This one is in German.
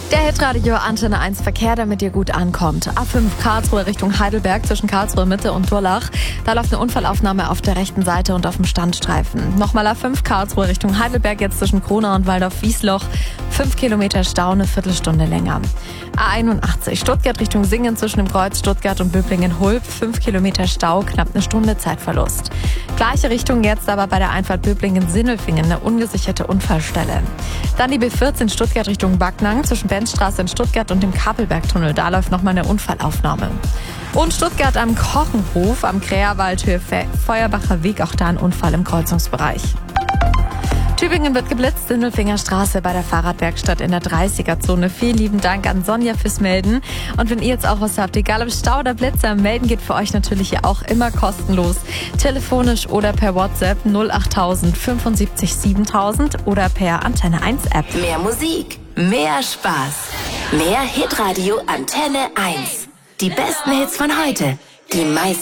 Der Hitradio Antenne 1 Verkehr, damit ihr gut ankommt. A5 Karlsruhe Richtung Heidelberg zwischen Karlsruhe Mitte und Durlach. Da läuft eine Unfallaufnahme auf der rechten Seite und auf dem Standstreifen. Nochmal A5 Karlsruhe Richtung Heidelberg, jetzt zwischen Kronau und Waldorf-Wiesloch. 5 Kilometer Stau, eine Viertelstunde länger. A81 Stuttgart Richtung Singen zwischen dem Kreuz Stuttgart und Böblingen-Hulb. 5 Kilometer Stau, knapp eine Stunde Zeitverlust. Gleiche Richtung jetzt aber bei der Einfahrt Böblingen-Sindelfingen, eine ungesicherte Unfallstelle. Dann die B14 Stuttgart Richtung Backnang zwischen Benzstraße in Stuttgart und dem Kapelbergtunnel. Da läuft nochmal eine Unfallaufnahme. Und Stuttgart am Kochenhof, am Kräherwaldhöhe Feuerbacher Weg, auch da ein Unfall im Kreuzungsbereich. Tübingen wird geblitzt, Sindelfinger Straße bei der Fahrradwerkstatt in der 30er-Zone. Vielen lieben Dank an Sonja fürs Melden. Und wenn ihr jetzt auch was habt, egal ob Stau oder Blitzer, melden geht für euch natürlich hier auch immer kostenlos. Telefonisch oder per WhatsApp 08000 75 7000 oder per Antenne 1 App. Mehr Musik, mehr Spaß, mehr Hitradio Antenne 1. Die besten Hits von heute, die meisten